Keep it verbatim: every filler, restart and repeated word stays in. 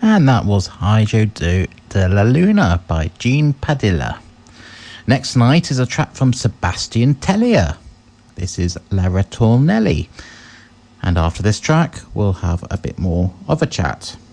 And that was Hijo de, de la Luna by Gene Padilla. Next night is a track from Sebastian Tellier. This is La Ritornelli. And after this track, we'll have a bit more of a chat.